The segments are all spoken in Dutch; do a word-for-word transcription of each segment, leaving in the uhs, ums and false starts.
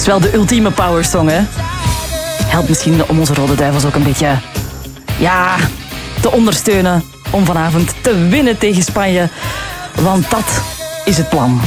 is wel de ultieme powersong, hè? Helpt misschien om onze Rode Duivels ook een beetje... Ja, te ondersteunen om vanavond te winnen tegen Spanje. Want dat is het plan.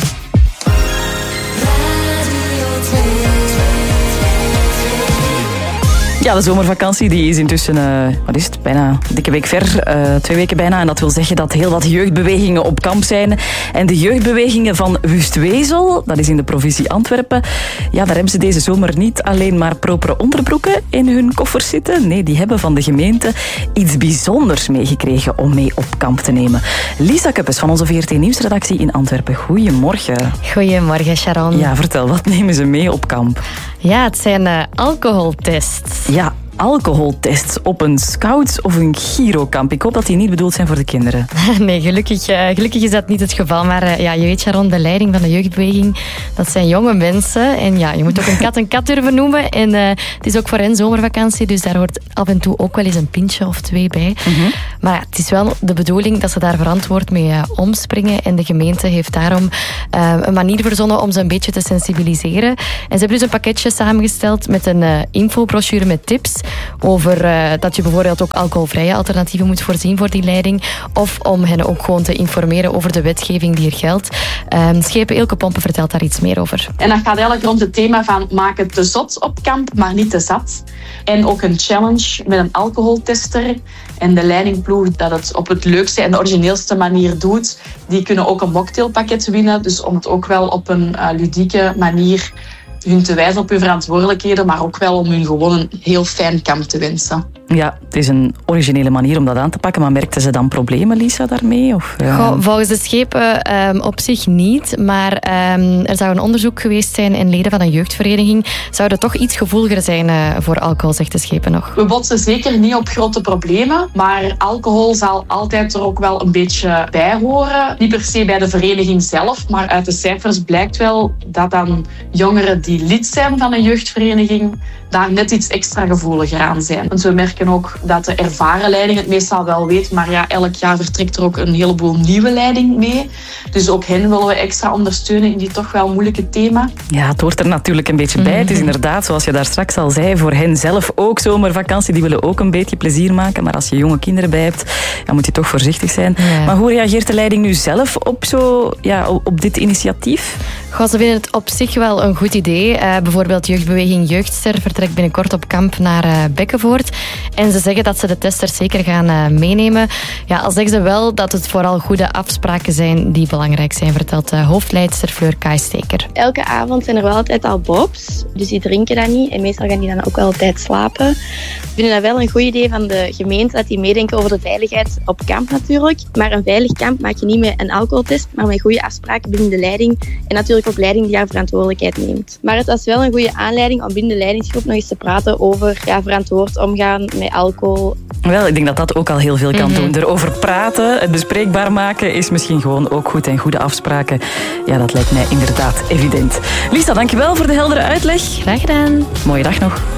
Ja, de zomervakantie die is intussen, uh, wat is het, bijna een dikke week ver, uh, twee weken bijna. En dat wil zeggen dat heel wat jeugdbewegingen op kamp zijn. En de jeugdbewegingen van Wustwezel, dat is in de provincie Antwerpen, ja, daar hebben ze deze zomer niet alleen maar propere onderbroeken in hun koffers zitten. Nee, die hebben van de gemeente iets bijzonders meegekregen om mee op kamp te nemen. Lisa Kuppes van onze V R T Nieuwsredactie in Antwerpen. Goedemorgen. Goedemorgen, Sharon. Ja, vertel, wat nemen ze mee op kamp? Ja, het zijn uh, alcoholtests. Ja, alcoholtests op een scouts- of een girokamp. Ik hoop dat die niet bedoeld zijn voor de kinderen. Nee, gelukkig, uh, gelukkig is dat niet het geval. Maar uh, ja, je weet, Sharon, de leiding van de jeugdbeweging, dat zijn jonge mensen. En ja, je moet ook een kat een kat durven noemen. En uh, het is ook voor hen zomervakantie, dus daar hoort af en toe ook wel eens een pintje of twee bij. Mm-hmm. Maar ja, het is wel de bedoeling dat ze daar verantwoord mee uh, omspringen. En de gemeente heeft daarom uh, een manier verzonnen om ze een beetje te sensibiliseren. En ze hebben dus een pakketje samengesteld met een uh, infobrochure met tips over uh, dat je bijvoorbeeld ook alcoholvrije alternatieven moet voorzien voor die leiding. Of om hen ook gewoon te informeren over de wetgeving die er geldt. Um, Schepen Ilke Pompen vertelt daar iets meer over. En dat gaat eigenlijk rond het thema van maak het te zot op kamp, maar niet te zat. En ook een challenge met een alcoholtester. En de leidingploeg dat het op het leukste en de origineelste manier doet, die kunnen ook een mocktailpakket winnen. Dus om het ook wel op een uh, ludieke manier hun te wijzen op hun verantwoordelijkheden, maar ook wel om hun gewoon een heel fijn kamp te wensen. Ja, het is een originele manier om dat aan te pakken, maar merkten ze dan problemen, Lisa, daarmee? Of, uh... Goh, volgens de schepen um, op zich niet, maar um, er zou een onderzoek geweest zijn en leden van een jeugdvereniging zouden toch iets gevoeliger zijn uh, voor alcohol, zegt de schepen nog. We botsen zeker niet op grote problemen, maar alcohol zal altijd er ook wel een beetje bij horen. Niet per se bij de vereniging zelf, maar uit de cijfers blijkt wel dat dan jongeren die lid zijn van een jeugdvereniging daar net iets extra gevoeliger aan zijn. Want we merken ook dat de ervaren leiding het meestal wel weet, maar ja, elk jaar vertrekt er ook een heleboel nieuwe leiding mee. Dus ook hen willen we extra ondersteunen in die toch wel moeilijke thema. Ja, het hoort er natuurlijk een beetje bij. Mm-hmm. Het is inderdaad, zoals je daar straks al zei, voor hen zelf ook zomervakantie. Die willen ook een beetje plezier maken, maar als je jonge kinderen bij hebt, dan moet je toch voorzichtig zijn. Ja. Maar hoe reageert de leiding nu zelf op, zo, ja, op dit initiatief? Goh, ze vinden het op zich wel een goed idee. Uh, bijvoorbeeld jeugdbeweging Jeugdster vertrekt binnenkort op kamp naar uh, Bekkenvoort. En ze zeggen dat ze de testers zeker gaan uh, meenemen. Ja, al zeggen ze wel dat het vooral goede afspraken zijn die belangrijk zijn, vertelt uh, hoofdleidster Fleur Kaaijsteker. Elke avond zijn er wel altijd al bobs, dus die drinken dat niet. En meestal gaan die dan ook wel altijd slapen. We vinden dat wel een goed idee van de gemeente, dat die meedenken over de veiligheid op kamp natuurlijk. Maar een veilig kamp maak je niet met een alcoholtest, maar met goede afspraken binnen de leiding. En natuurlijk ook leiding die haar verantwoordelijkheid neemt. Maar het was wel een goede aanleiding om binnen de leidingsgroep nog eens te praten over ja, verantwoord omgaan met alcohol. Wel, ik denk dat dat ook al heel veel kan mm-hmm. doen. Erover praten, het bespreekbaar maken is misschien gewoon ook goed. En goede afspraken, ja, dat lijkt mij inderdaad evident. Lisa, dankjewel voor de heldere uitleg. Graag gedaan. Mooie dag nog.